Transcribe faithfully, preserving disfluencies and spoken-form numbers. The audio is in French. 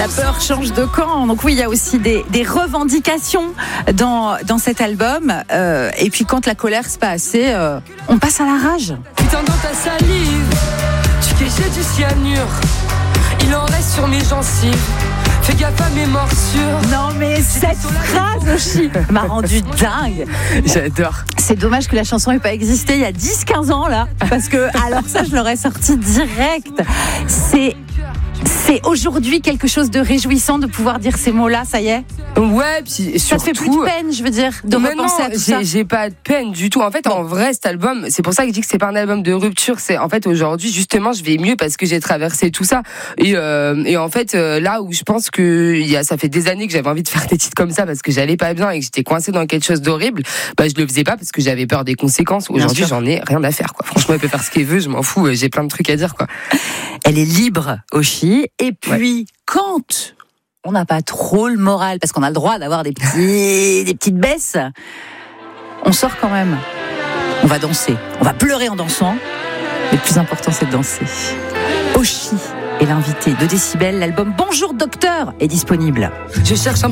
La peur change de camp. Donc oui, il y a aussi des, des revendications dans, dans cet album. Euh, et puis quand la colère se passe assez, euh, on passe à la rage. Putain, dans ta salive, tu cachais du cyanure. Il en reste sur mes gencives. Fais gaffe à mes morsures. Non mais cette phrase aussi m'a rendu dingue. J'adore. C'est dommage que la chanson n'ait pas existé il y a dix quinze ans là. Parce que alors ça je l'aurais sorti direct. C'est... C'est aujourd'hui quelque chose de réjouissant de pouvoir dire ces mots-là, ça y est. Ouais, puis surtout... Ça te fait plus de peine, je veux dire, de mais repenser non, à tout j'ai, ça. j'ai pas de peine du tout. En fait, bon. En vrai, cet album, c'est pour ça que je dis que c'est pas un album de rupture. C'est en fait aujourd'hui, justement, je vais mieux parce que j'ai traversé tout ça. Et, euh, et en fait, euh, là où je pense que il y a, ça fait des années que j'avais envie de faire des titres comme ça parce que j'allais pas bien et que j'étais coincée dans quelque chose d'horrible, bah je le faisais pas parce que j'avais peur des conséquences. Aujourd'hui, j'en ai rien à faire, quoi. Franchement, elle peut faire ce qu'elle veut, je m'en fous. J'ai plein de trucs à dire, quoi. Elle est libre, Oshi. Et puis, ouais. Quand on n'a pas trop le moral, parce qu'on a le droit d'avoir des, petits, des petites baisses, on sort quand même. On va danser. On va pleurer en dansant. Mais le plus important, c'est de danser. Oshi est l'invité de Décibel. L'album Bonjour Docteur est disponible. Je cherche un